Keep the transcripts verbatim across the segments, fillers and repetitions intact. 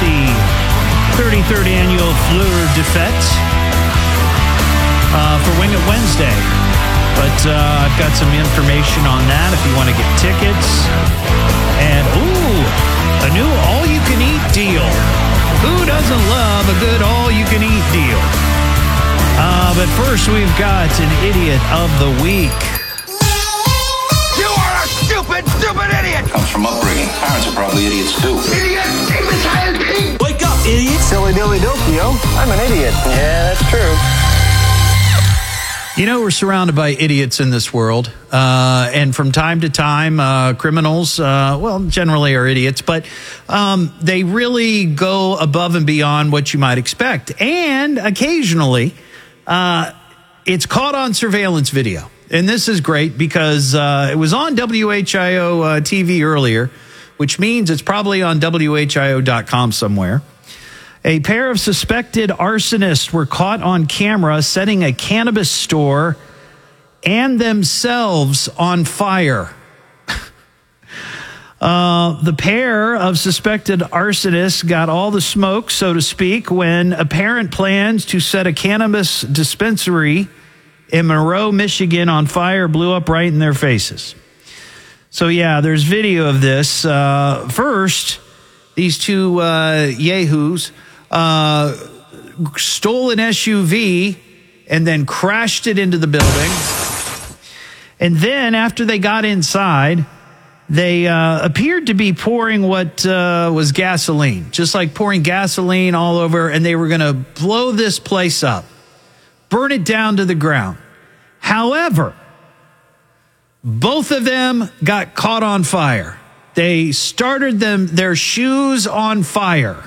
the thirty-third annual Fleur de Fête uh, for Wing It Wednesday. But uh, I've got some information on that if you want to get tickets. And, ooh, a new all-you-can-eat deal. Who doesn't love a good all-you-can-eat deal? Uh, but first, we've got an idiot of the week. You are a stupid, stupid idiot! Comes from upbringing. Parents are probably idiots, too. Idiot! Imbecile pig! Wake up, idiot! Silly dilly dokio. I'm an idiot. Yeah, that's true. You know, we're surrounded by idiots in this world. Uh, and from time to time, uh, criminals, uh, well, generally are idiots, but um, they really go above and beyond what you might expect. And occasionally, uh, it's caught on surveillance video. And this is great because uh, it was on W H I O uh, T V earlier, which means it's probably on W H I O dot com somewhere. A pair of suspected arsonists were caught on camera setting a cannabis store and themselves on fire. uh, the pair of suspected arsonists got all the smoke, so to speak, when apparent plans to set a cannabis dispensary in Monroe, Michigan on fire blew up right in their faces. So, yeah, there's video of this. Uh, first, these two uh, yahoos Uh, stole an S U V and then crashed it into the building. And then after they got inside, they uh, appeared to be pouring what uh, was gasoline, just like pouring gasoline all over, and they were going to blow this place up, burn it down to the ground. However, both of them got caught on fire. They started them their shoes on fire.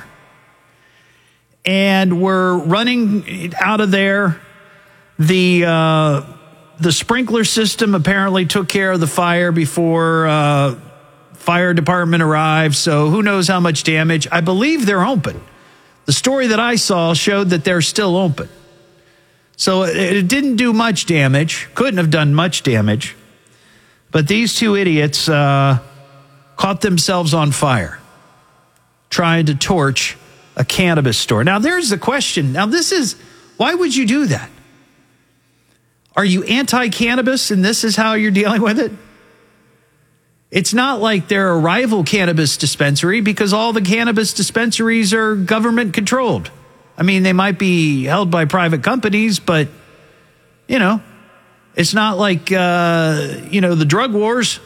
And we're running out of there. The uh, the sprinkler system apparently took care of the fire before uh, fire department arrived. So who knows how much damage? I believe they're open. The story that I saw showed that they're still open. So it, it didn't do much damage. Couldn't have done much damage. But these two idiots uh, caught themselves on fire, trying to torch a cannabis store. Now, there's the question. Now, this is, why would you do that? Are you anti-cannabis and this is how you're dealing with it? It's not like they're a rival cannabis dispensary because all the cannabis dispensaries are government controlled. I mean, they might be held by private companies, but, you know, it's not like, uh, you know, the drug wars.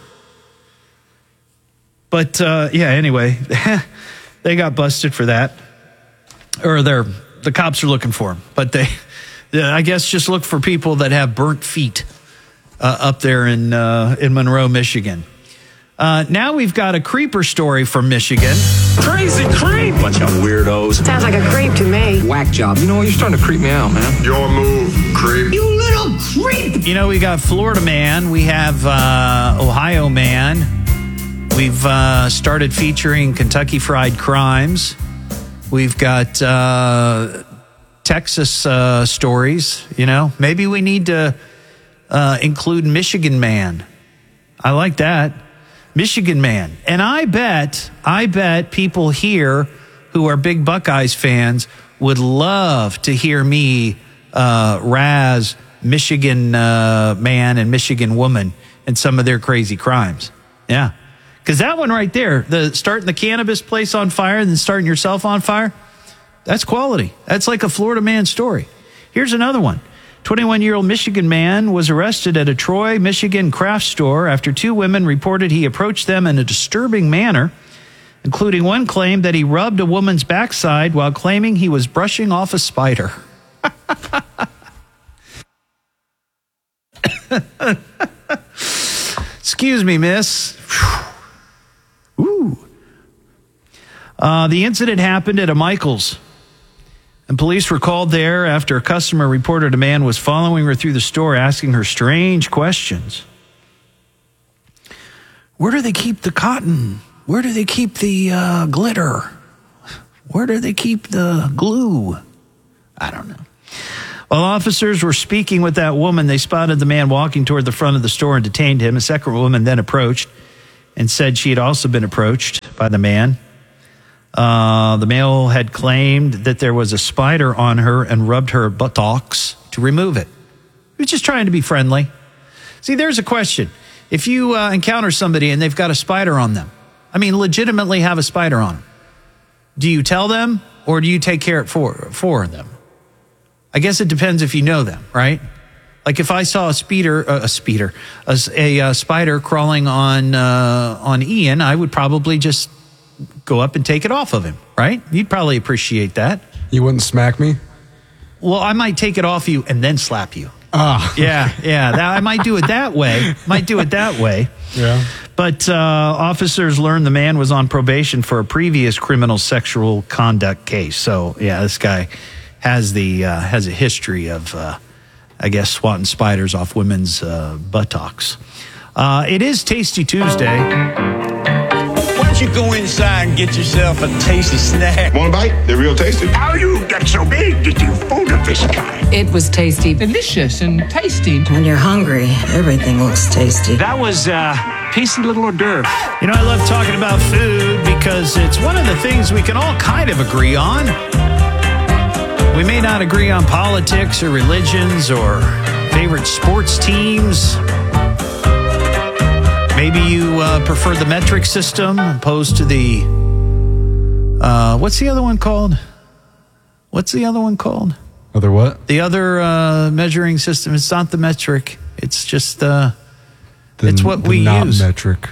But, uh, yeah, anyway, they got busted for that. Or they're, the cops are looking for them. But they, I guess, just look for people that have burnt feet uh, up there in uh, in Monroe, Michigan. Uh, now we've got a creeper story from Michigan. Crazy creep! Bunch of weirdos. Sounds like a creep to me. Whack job. You know what? You're starting to creep me out, man. Your move, creep. You little creep! You know, we got Florida man. We have uh, Ohio man. We've uh, started featuring Kentucky Fried Crimes. We've got uh, Texas uh, stories, you know. Maybe we need to uh, include Michigan Man. I like that. Michigan Man. And I bet, I bet people here who are big Buckeyes fans would love to hear me uh, razz Michigan uh, Man and Michigan Woman and some of their crazy crimes. Yeah. Because that one right there, the starting the cannabis place on fire and then starting yourself on fire, that's quality. That's like a Florida man story. Here's another one. twenty-one-year-old Michigan man was arrested at a Troy, Michigan craft store after two women reported he approached them in a disturbing manner, including one claim that he rubbed a woman's backside while claiming he was brushing off a spider. Excuse me, miss. Ooh. Uh, the incident happened at a Michael's, and police were called there after a customer reported a man was following her through the store, asking her strange questions. Where do they keep the cotton? Where do they keep the uh, glitter? Where do they keep the glue? I don't know. While officers were speaking with that woman, they spotted the man walking toward the front of the store and detained him. A second woman then approached and said she had also been approached by the man. Uh, the male had claimed that there was a spider on her and rubbed her buttocks to remove it. He was just trying to be friendly. See, there's a question. If you uh, encounter somebody and they've got a spider on them, I mean, legitimately have a spider on them, do you tell them or do you take care of for, for them? I guess it depends if you know them, right? Like if I saw a speeder, uh, a speeder, a, a, a spider crawling on uh, on Ian, I would probably just go up and take it off of him, right? You'd probably appreciate that. You wouldn't smack me? Well, I might take it off you and then slap you. Ah. Yeah, yeah. That, I might do it that way. Might do it that way. Yeah. But uh, officers learned the man was on probation for a previous criminal sexual conduct case. So, yeah, this guy has the uh, has a history of, uh, I guess, swatting spiders off women's uh, buttocks. Uh, it is Tasty Tuesday. Why don't you go inside and get yourself a tasty snack? Want a bite? They're real tasty. How you get so big that you food of this kind? It was tasty. Delicious and tasty. When you're hungry, everything looks tasty. That was uh, tasty little hors d'oeuvre. You know, I love talking about food because it's one of the things we can all kind of agree on. We may not agree on politics or religions or favorite sports teams. Maybe you uh, prefer the metric system opposed to the, uh, what's the other one called? What's the other one called? Other what? The other uh, measuring system. It's not the metric. It's just, uh, The, it's what the we not use. metric.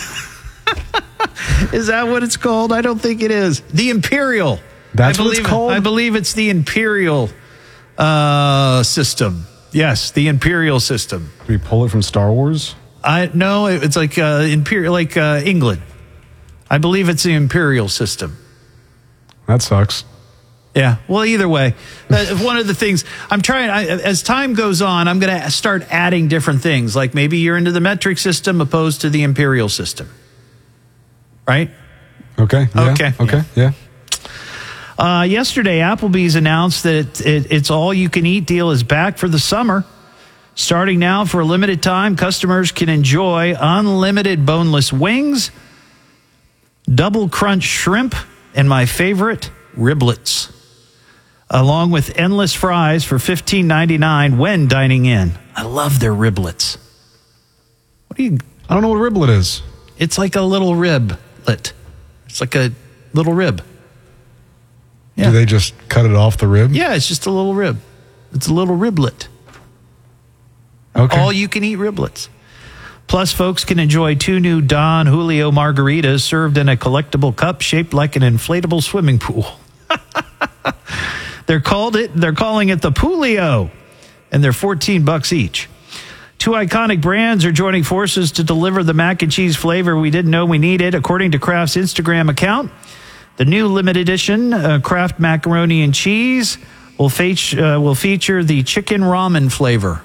Is that what it's called? I don't think it is. The imperial. That's I what it's believe, called? I believe it's the imperial uh, system. Yes, the imperial system. Did we pull it from Star Wars? I no, it's like uh, imperial, like uh, England. I believe it's the imperial system. That sucks. Yeah. Well, either way, uh, one of the things I'm trying, I, as time goes on, I'm going to start adding different things. Like maybe you're into the metric system opposed to the imperial system. Right? Okay. Yeah, Okay. Okay. Yeah. Uh, yesterday, Applebee's announced that it, it, its all-you-can-eat deal is back for the summer. Starting now for a limited time, customers can enjoy unlimited boneless wings, double crunch shrimp, and my favorite, riblets, along with endless fries for fifteen ninety-nine when dining in. I love their riblets. What do you? I don't know what riblet is. It's like a little riblet. It's like a little rib. Yeah. Do they just cut it off the rib? Yeah, it's just a little rib. It's a little riblet. Okay. All you can eat riblets. Plus, folks can enjoy two new Don Julio margaritas served in a collectible cup shaped like an inflatable swimming pool. They're called it. They're calling it the Poolio, and they're fourteen bucks each. Two iconic brands are joining forces to deliver the mac and cheese flavor we didn't know we needed, according to Kraft's Instagram account. The new limited edition uh, Kraft macaroni and cheese will, fe- uh, will feature the chicken ramen flavor.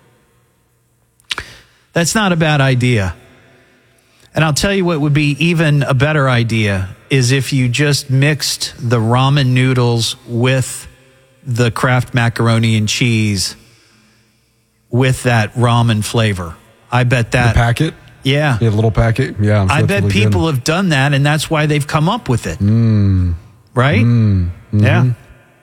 That's not a bad idea. And I'll tell you what would be even a better idea is if you just mixed the ramen noodles with the Kraft macaroni and cheese with that ramen flavor. I bet that... The packet? Yeah. Yeah, little packet? Yeah. I bet really people good. have done that, and that's why they've come up with it. Mm. Right? Mm. Mm-hmm. Yeah.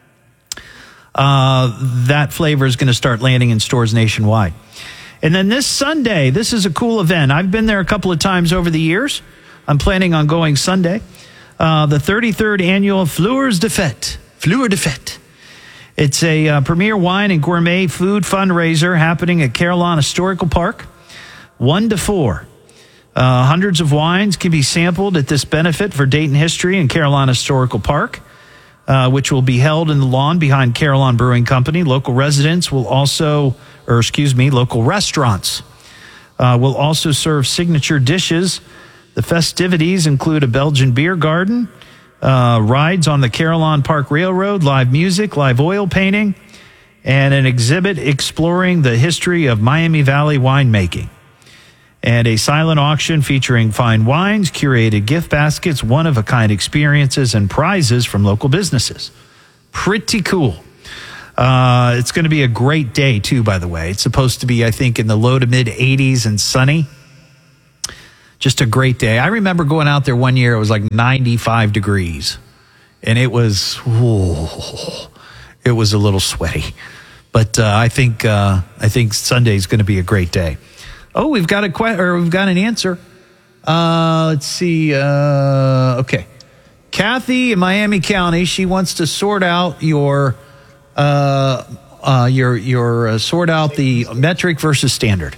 Uh, that flavor is going to start landing in stores nationwide. And then this Sunday, this is a cool event. I've been there a couple of times over the years. I'm planning on going Sunday. Uh, the thirty-third annual Fleurs de Fête. Fleurs de Fête. It's a uh, premier wine and gourmet food fundraiser happening at Carillon Historical Park, one to four. Uh, hundreds of wines can be sampled at this benefit for Dayton history in Carillon Historical Park, uh, which will be held in the lawn behind Carillon Brewing Company. Local residents will also, or excuse me, local restaurants uh, will also serve signature dishes. The festivities include a Belgian beer garden, uh, rides on the Carillon Park Railroad, live music, live oil painting, and an exhibit exploring the history of Miami Valley winemaking. And a silent auction featuring fine wines, curated gift baskets, one-of-a-kind experiences, and prizes from local businesses. Pretty cool. Uh, it's going to be a great day, too, by the way. It's supposed to be, I think, in the low to mid-eighties and sunny. Just a great day. I remember going out there one year. It was like ninety-five degrees. and it was, ooh, it was a little sweaty. But uh, I think uh, I think Sunday's going to be a great day. Oh, we've got a que- or we've got an answer. Uh, let's see. Uh, okay, Kathy in Miami County. She wants to sort out your uh, uh, your your uh, sort out the metric versus standard.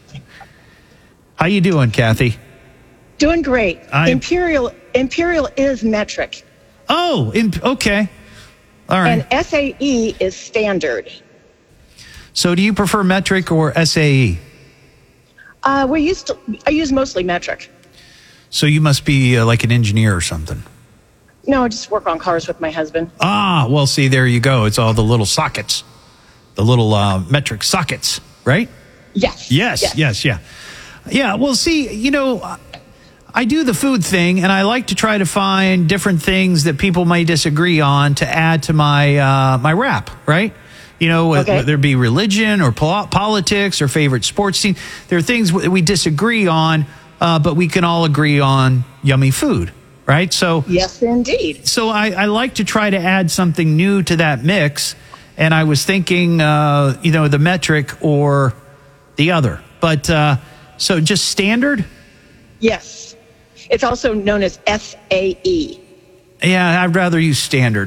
How you doing, Kathy? Doing great. I'm- Imperial Imperial is metric, Oh, in, okay. All right. and S A E is standard. So do you prefer metric or S A E? Uh, we used to. I use mostly metric. So you must be uh, like an engineer or something. No, I just work on cars with my husband. Ah, well, see, there you go. It's all the little sockets, the little uh, metric sockets, right? Yes. Yes, yes, yeah. Yeah, well, see, you know, I do the food thing, and I like to try to find different things that people may disagree on to add to my uh, my rap, right? You know, Okay. whether it be religion or pol- politics or favorite sports team. There are things that we disagree on, uh, but we can all agree on yummy food, right? So, Yes, indeed. so I, I like to try to add something new to that mix, and I was thinking, uh, you know, the metric or the other. But uh, so just standard? Yes. It's also known as S A E. Yeah, I'd rather use standard.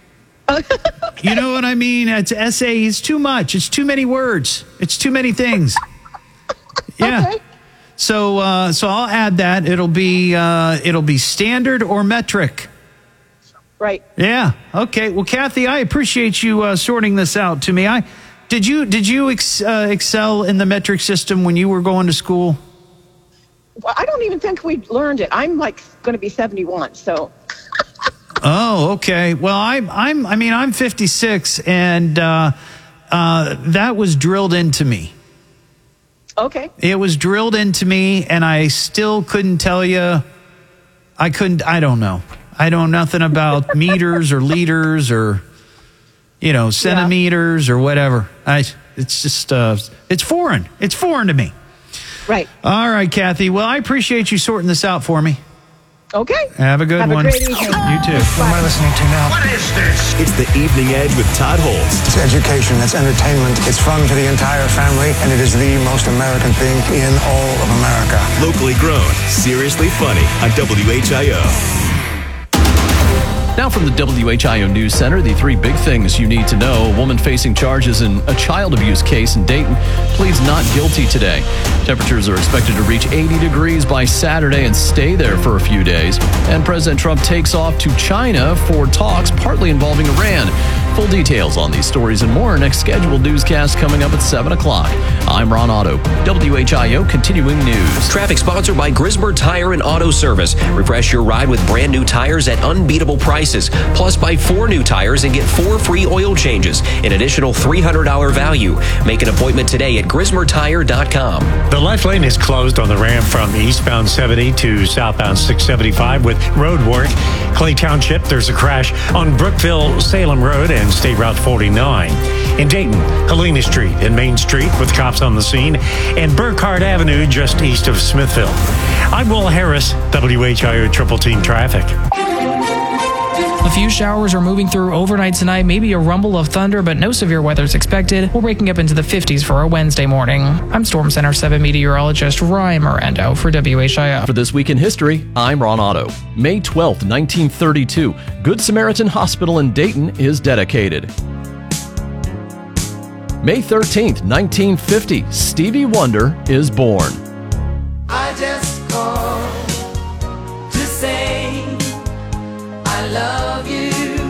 You know what I mean? It's S A E. It's too much. It's too many words. It's too many things. Yeah. Okay. So, uh, so I'll add that. It'll be, uh, it'll be standard or metric. Right. Yeah. Okay. Well, Kathy, I appreciate you uh, sorting this out to me. I did you did you ex, uh, excel in the metric system when you were going to school? Well, I don't even think we learned it. I'm like going to be seventy-one, so. Oh, okay. Well, I'm I'm I mean I'm fifty-six, and uh, uh, that was drilled into me. Okay. It was drilled into me, and I still couldn't tell you. I couldn't. I don't know. I know nothing about meters or liters or, you know, centimeters or whatever. I. It's just. Uh, it's foreign. It's foreign to me. Right. All right, Kathy. Well, I appreciate you sorting this out for me. Okay. Have a good Have one. a great evening. You too. What am I listening to now? What is this? It's the Evening Edge with Todd Holtz. It's education, it's entertainment, it's fun to the entire family, and it is the most American thing in all of America. Locally grown, seriously funny on W H I O. Now from the W H I O News Center, the three big things you need to know. A woman facing charges in a child abuse case in Dayton pleads not guilty today. Temperatures are expected to reach eighty degrees by Saturday and stay there for a few days. And President Trump takes off to China for talks partly involving Iran. Full details on these stories and more. Next scheduled newscast coming up at seven o'clock. I'm Ron Otto, W H I O Continuing News. Traffic sponsored by Grismer Tire and Auto Service. Refresh your ride with brand new tires at unbeatable prices. Plus, buy four new tires and get four free oil changes, an additional three hundred dollars value. Make an appointment today at grismer tire dot com. The left lane is closed on the ramp from eastbound seventy to southbound six seventy-five with road work. Clay Township, there's a crash on Brookville-Salem Road and State Route forty-nine. In Dayton, Helena Street and Main Street with cops on the scene, and Burkhardt Avenue just east of Smithville. I'm Will Harris, W H I O Triple Team Traffic. A few showers are moving through overnight tonight, maybe a rumble of thunder, but no severe weather is expected. We're waking up into the fifties for a Wednesday morning. I'm Storm Center seven meteorologist Ryan Morendo for W H I O. For This Week in History, I'm Ron Otto. May twelfth, nineteen thirty-two, Good Samaritan Hospital in Dayton is dedicated. May thirteenth, nineteen fifty, Stevie Wonder is born. I just called to say I love you.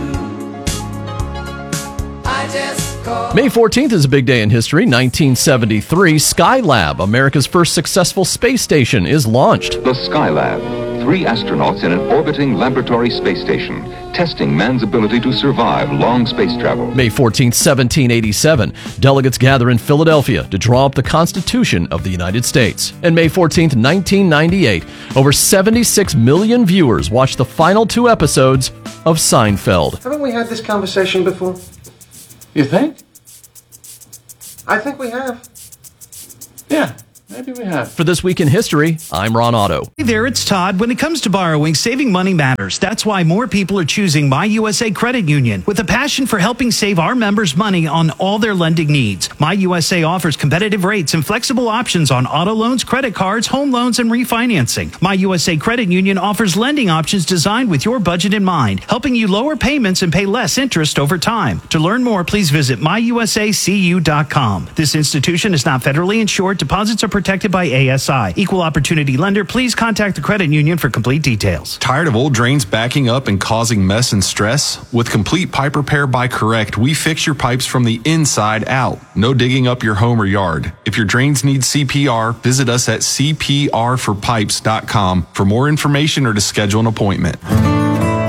I just called. May fourteenth is a big day in history. nineteen seventy-three, Skylab, America's first successful space station, is launched. The Skylab, three astronauts in an orbiting laboratory space station, testing man's ability to survive long space travel. May fourteenth, seventeen eighty-seven, delegates gather in Philadelphia to draw up the Constitution of the United States. And May fourteenth, nineteen ninety-eight, over seventy-six million viewers watched the final two episodes of Seinfeld. Haven't we had this conversation before? You think? I think we have. Yeah. Maybe we have. For This Week in History, I'm Ron Otto. Hey there, it's Todd. When it comes to borrowing, saving money matters. That's why more people are choosing My U S A Credit Union with a passion for helping save our members money on all their lending needs. My U S A offers competitive rates and flexible options on auto loans, credit cards, home loans, and refinancing. My U S A Credit Union offers lending options designed with your budget in mind, helping you lower payments and pay less interest over time. To learn more, please visit my u s a c u dot com. This institution is not federally insured. Deposits are protected by A S I. Equal opportunity lender. Please contact the credit union for complete details. Tired of old drains backing up and causing mess and stress? With Complete Pipe Repair by Correct, we fix your pipes from the inside out. No digging up your home or yard. If your drains need C P R, visit us at c p r for pipes dot com for more information or to schedule an appointment.